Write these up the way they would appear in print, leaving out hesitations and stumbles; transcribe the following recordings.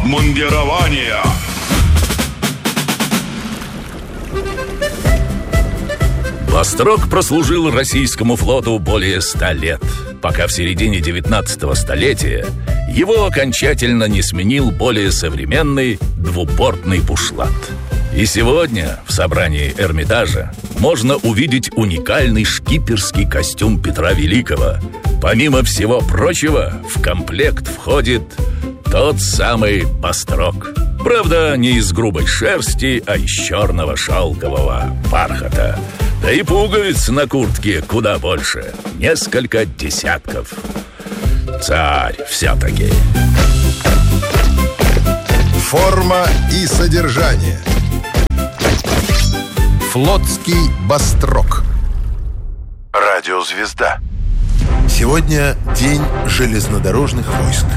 обмундирования. Острог прослужил российскому флоту более 100 лет, пока в середине 19 столетия его окончательно не сменил более современный двубортный бушлат. И сегодня в собрании Эрмитажа можно увидеть уникальный шкиперский костюм Петра Великого. Помимо всего прочего, в комплект входит тот самый острог. Правда, не из грубой шерсти, а из черного шелкового бархата. Да и пуговиц на куртке куда больше. Несколько десятков. Царь все-таки. Форма и содержание. Флотский бастрог. Радиозвезда. Сегодня день железнодорожных войск.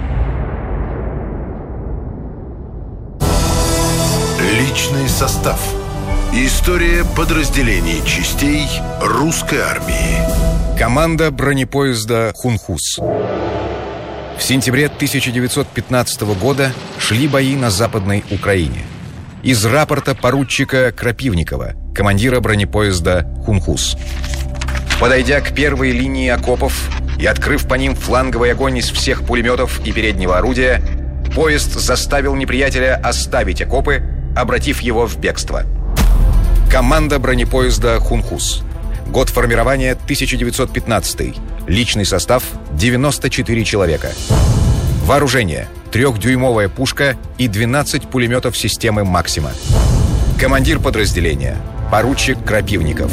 Личный состав. История подразделений частей русской армии. Команда бронепоезда «Хунхус». В сентябре 1915 года шли бои на Западной Украине. Из рапорта поручика Крапивникова, командира бронепоезда «Хунхус». Подойдя к первой линии окопов и открыв по ним фланговый огонь из всех пулеметов и переднего орудия, поезд заставил неприятеля оставить окопы, обратив его в бегство. Команда бронепоезда «Хунхус». Год формирования 1915. Личный состав 94 человека. Вооружение: 3-дюймовая пушка и 12 пулеметов системы «Максима». Командир подразделения поручик Крапивников.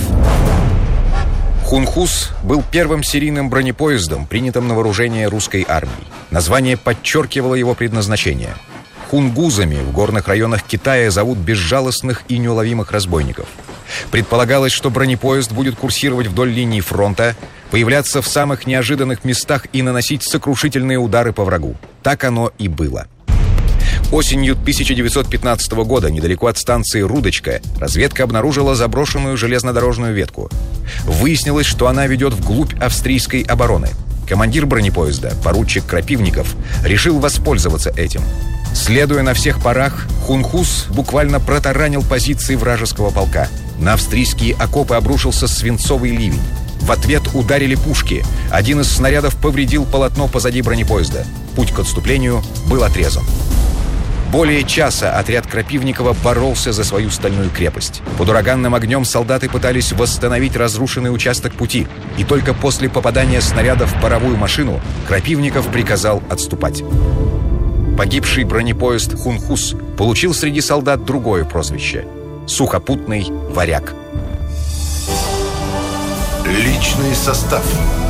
«Хунхус» был первым серийным бронепоездом, принятым на вооружение русской армии. Название подчеркивало его предназначение. Хунгузами в горных районах Китая зовут безжалостных и неуловимых разбойников. Предполагалось, что бронепоезд будет курсировать вдоль линии фронта, появляться в самых неожиданных местах и наносить сокрушительные удары по врагу. Так оно и было. Осенью 1915 года недалеко от станции Рудочка разведка обнаружила заброшенную железнодорожную ветку. Выяснилось, что она ведет вглубь австрийской обороны. Командир бронепоезда, поручик Крапивников, решил воспользоваться этим. Следуя на всех парах, «Хунхус» буквально протаранил позиции вражеского полка. На австрийские окопы обрушился свинцовый ливень. В ответ ударили пушки. Один из снарядов повредил полотно позади бронепоезда. Путь к отступлению был отрезан. Более часа отряд Крапивникова боролся за свою стальную крепость. Под ураганным огнем солдаты пытались восстановить разрушенный участок пути. И только после попадания снаряда в паровую машину Крапивников приказал отступать. Погибший бронепоезд «Хунхус» получил среди солдат другое прозвище — «Сухопутный варяг». Личный состав.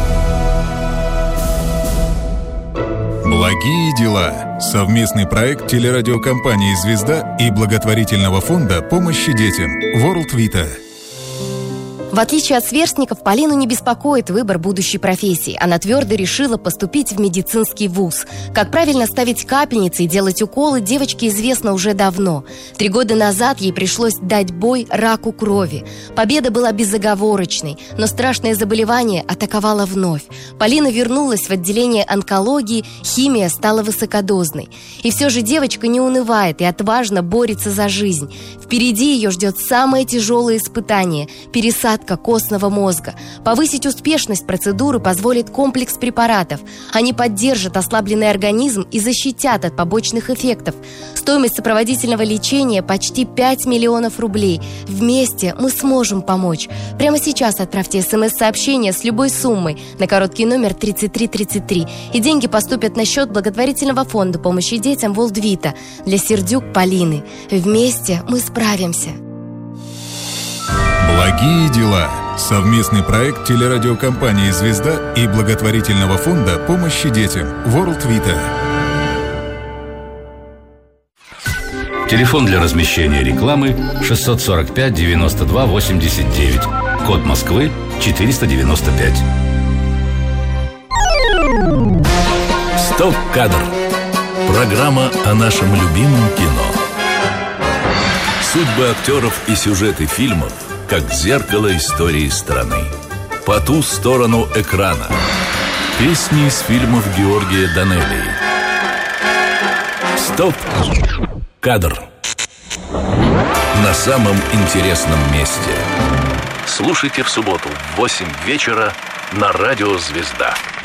Благие дела. Совместный проект телерадиокомпании «Звезда» и благотворительного фонда помощи детям World Vita. В отличие от сверстников, Полину не беспокоит выбор будущей профессии. Она твердо решила поступить в медицинский вуз. Как правильно ставить капельницы и делать уколы, девочке известно уже давно. 3 года назад ей пришлось дать бой раку крови. Победа была безоговорочной, но страшное заболевание атаковало вновь. Полина вернулась в отделение онкологии, химия стала высокодозной. И все же девочка не унывает и отважно борется за жизнь. Впереди ее ждет самое тяжелое испытание – пересадка костного мозга. Повысить успешность процедуры позволит комплекс препаратов. Они поддержат ослабленный организм и защитят от побочных эффектов. Стоимость сопроводительного лечения почти 5 миллионов рублей. Вместе мы сможем помочь. Прямо сейчас отправьте СМС-сообщение с любой суммой на короткий номер 3333, и деньги поступят на счет благотворительного фонда помощи детям World Vita для Сердюк Полины. Вместе мы справимся. Благие дела. Совместный проект телерадиокомпании «Звезда» и благотворительного фонда помощи детям World Vita. Телефон для размещения рекламы 645 92 89. Код Москвы 495. Стоп-кадр. Программа о нашем любимом кино. Судьбы актеров и сюжеты фильмов как зеркало истории страны. По ту сторону экрана. Песни из фильмов Георгия Данелии. Стоп-кадр. На самом интересном месте. Слушайте в субботу в 8 вечера на радио «Звезда».